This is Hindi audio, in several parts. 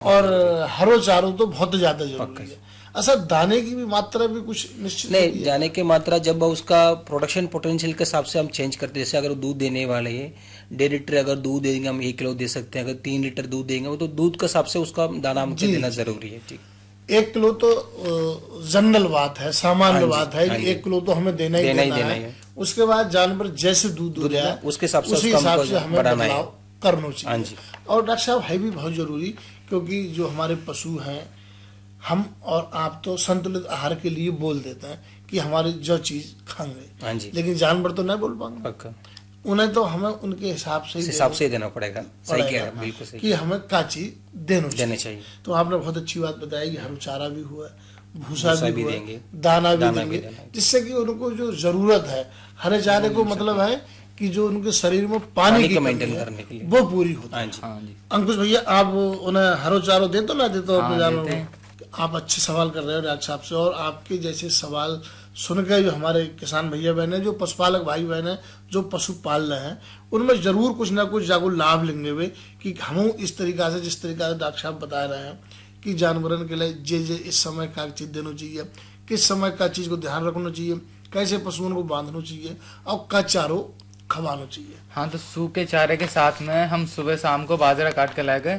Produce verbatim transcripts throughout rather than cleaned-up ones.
और हरो चारो तो बहुत ज्यादा जरूरी है। अच्छा, दाने की भी मात्रा भी कुछ निश्चित नहीं, दाने की मात्रा जब उसका प्रोडक्शन पोटेंशियल के हिसाब से हम चेंज करते हैं। जैसे अगर दूध देने वाले है डेढ़ लीटर अगर दूध देंगे हम एक किलो दे सकते हैं, अगर तीन लीटर दूध देंगे वो तो दूध के हिसाब से उसका दाना हमको देना जरूरी है। ठीक, एक किलो तो जनरल बात है, सामान्य बात है, एक किलो तो हमें देना ही देना, देना, देना है, है। उसके बाद जानवर जैसे दूध दूध है उसके हिसाब से उसी हिसाब से हमें बदलाव करना चाहिए। और डॉक्टर साहब है भी बहुत जरूरी, क्योंकि जो हमारे पशु हैं, हम और आप तो संतुलित आहार के लिए बोल देते हैं कि हमारी जो चीज खाएंगे, लेकिन जानवर तो नहीं बोल पाएंगे। उन्हें तो हमें उनके हिसाब से हिसाब से देना पड़ेगा। सही कह रहे हैं, बिल्कुल सही कि हमें क्या चीज देना देना चाहिए। तो आपने बहुत अच्छी बात बताई कि हरो चारा भी हुआ, भूसा भी, भी हुआ, देंगे, दाना भी देंगे, जिससे कि उनको जो जरूरत है हरे चारे को मतलब है कि जो उनके शरीर में पानी की मेंटेन करने के लिए वो पूरी होती है। अंकुश भैया, आप उन्हें हरो चारो दे तो ना दे तो अपने जानवरों को? आप अच्छे सवाल कर रहे हो डॉक्टर साहब से, और आपके जैसे सवाल सुन के जो हमारे किसान भैया बहन है, जो पशुपालक भाई बहन है, जो पशु पाल रहे हैं, उनमें जरूर कुछ ना कुछ जागो लाभ लेंगे वे कि हम इस तरीका से जिस तरीका से डॉक्टर साहब बता रहे हैं कि जानवरों के लिए जे जे इस समय का चीज देना चाहिए, किस समय का चीज को ध्यान रखना चाहिए, कैसे पशुओं को बांधना चाहिए और का चारो खवाना चाहिए। हाँ, तो सूखे चारे के साथ में हम सुबह शाम को बाजरा काट के लाए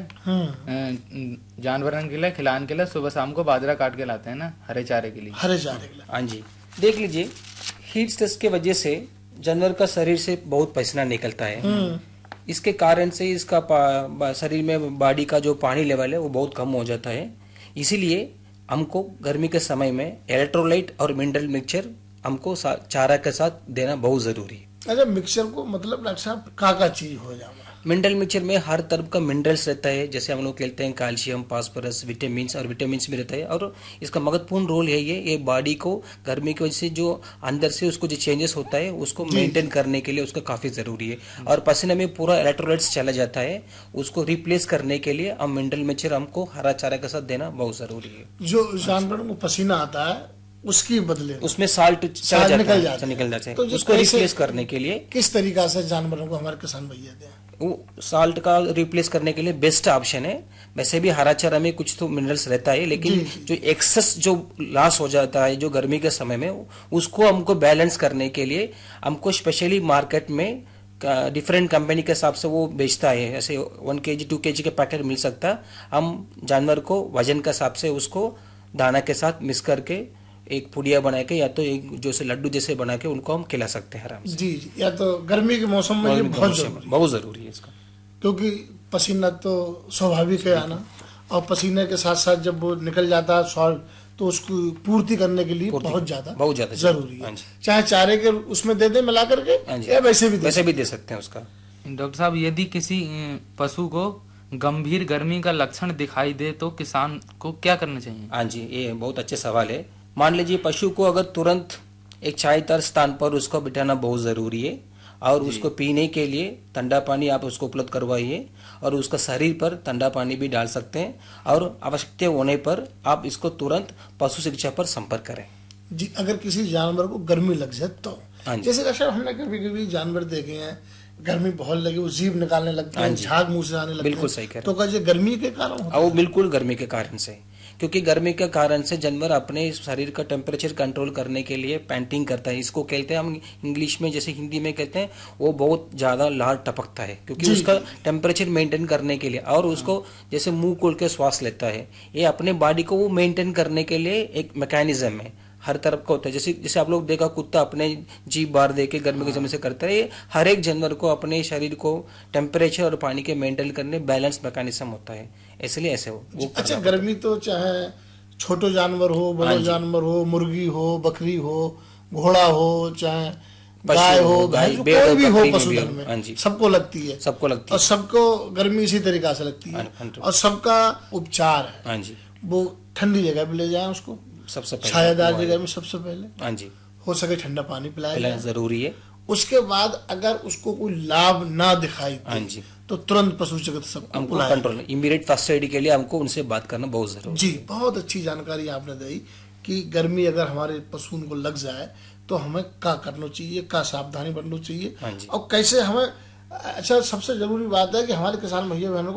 गए जानवरों के लिए खिलाने के लिए। सुबह शाम को बाजरा काट के लाते हैं ना हरे चारे के लिए। हरे चारे के लिए, हाँ जी। देख लीजिए, हीट स्ट्रेस के वजह से जानवर का शरीर से बहुत पसीना निकलता है। इसके कारण से इसका शरीर में बॉडी का जो पानी लेवल है वो बहुत कम हो जाता है। इसीलिए हमको गर्मी के समय में इलेक्ट्रोलाइट और मिनरल मिक्सचर हमको चारा के साथ देना बहुत जरूरी है। अच्छा, मिक्सचर को मतलब डॉक्टर साहब का का चीज हो जाएगा? मिनरल मिक्सचर में हर तरह का मिनरल्स रहता है, जैसे हम लोग कहते हैं कैल्शियम, फास्फोरस, विटामिन और विटामिन भी रहता है। और इसका महत्वपूर्ण रोल है ये ये बॉडी को गर्मी की वजह से जो अंदर से उसको जो चेंजेस होता है उसको मेंटेन करने के लिए उसका काफी जरूरी है। और पसीने में पूरा इलेक्ट्रोलाइट्स चला जाता है, उसको रिप्लेस करने के लिए अब मिनरल मिक्सचर हमको हरा चारा के साथ देना बहुत जरूरी है। जो जानवरों को पसीना आता है उसकी बदले उसमें साल्ट साल्ट निकल जाता है, निकल जाता है। तो उसको रिप्लेस करने के लिए किस तरीका से जानवरों को हमारे किसान भैया दें? वो साल्ट का रिप्लेस करने के लिए बेस्ट ऑप्शन है। वैसे भी हरा चारा में कुछ तो मिनरल्स रहता है, लेकिन जी, जी. जो एक्सेस जो लॉस हो जाता है जो गर्मी के समय में, उसको हमको बैलेंस करने के लिए हमको स्पेशली मार्केट में डिफरेंट कंपनी के हिसाब से वो बेचता है। ऐसे वन के जी टू के जी के पैकेट मिल सकता है। हम जानवर को वजन के हिसाब से उसको दाना के साथ मिक्स करके एक पुड़िया बना के या तो एक जो से लड्डू जैसे बना के उनको हम खिला सकते हैं आराम से। जी जी, या तो गर्मी के मौसम में ये बहुत जरूरी बहुत जरूरी है इसका, क्योंकि पसीना तो स्वाभाविक है आना, और पसीने के साथ साथ जब वो निकल जाता है सॉल्ट तो उसको पूर्ति करने के लिए बहुत ज्यादा बहुत ज्यादा जरूरी है। चाहे चारे के उसमें दे दे मिला करके या वैसे भी वैसे भी दे सकते हैं उसका। डॉक्टर साहब, यदि किसी पशु को गंभीर गर्मी का लक्षण दिखाई दे तो किसान को क्या करना चाहिए? हाँ जी, ये बहुत अच्छे सवाल है। मान लीजिए पशु को अगर तुरंत एक छायादार स्थान पर उसको बिठाना बहुत जरूरी है, और उसको पीने के लिए ठंडा पानी आप उसको उपलब्ध करवाइए, और उसका शरीर पर ठंडा पानी भी डाल सकते हैं, और आवश्यकता होने पर आप इसको तुरंत पशु चिकित्सा पर संपर्क करें। जी, अगर किसी जानवर को गर्मी लग जाए तो, जैसे अक्सर हमने कभी कभी जानवर देखे हैं गर्मी बहुत लगी वो जीभ निकालने लगते हैं, झाग मुंह से आने लगते हैं। बिल्कुल सही कह रहे हैं। तो क्या गर्मी के कारण होता है? वो बिल्कुल गर्मी के कारण से, क्योंकि गर्मी के कारण से जानवर अपने शरीर का टेम्परेचर कंट्रोल करने के लिए पैंटिंग करता है। इसको कहते हैं हम इंग्लिश में, जैसे हिंदी में कहते हैं, वो बहुत ज्यादा लार टपकता है, क्योंकि उसका टेम्परेचर मेंटेन करने के लिए, और उसको जैसे मुंह खोल के श्वास लेता है, ये अपने बॉडी को वो मेंटेन करने के लिए एक मैकेनिज्म है, हर तरफ का होता है। जैसे जैसे आप लोग देखा कुत्ता अपने जीभ बाहर दे के गर्मी के समय से करता है, ये हर एक जानवर को अपने शरीर को टेम्परेचर और पानी के मेंटेन करने बैलेंस मैकेनिज्म होता है, इसलिए ऐसे हो वो। अच्छा, गर्मी तो चाहे छोटे जानवर हो, बड़े जानवर हो, मुर्गी हो, बकरी हो, घोड़ा हो, चाहे गाय हो, गाय कोई भी हो पशुधन में, सबको लगती है सबको लगती है और सबको गर्मी इसी तरीका से लगती है, और सबका उपचार है वो ठंडी जगह पे ले जाए, उसको सबसे पहले छायादार जगह में सबसे पहले, हाँ जी, हो सके ठंडा पानी पिलाया जरूरी है। उसके बाद अगर उसको कोई लाभ ना दिखाई हाँ जी, तो तुरंत पशु चिकित्सक हमको कंट्रोल इमीडिएट फर्स्ट एड के लिए हमको उनसे बात करना बहुत जरूरी। जी, बहुत अच्छी जानकारी आपने दी कि गर्मी अगर हमारे पशु को लग जाए तो हमें क्या करना चाहिए, क्या सावधानी बरतना चाहिए, और कैसे हमें। अच्छा, सबसे जरूरी बात है कि हमारे किसान भैया बहनों को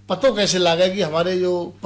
पतो कैसे लगा कि हमारे जो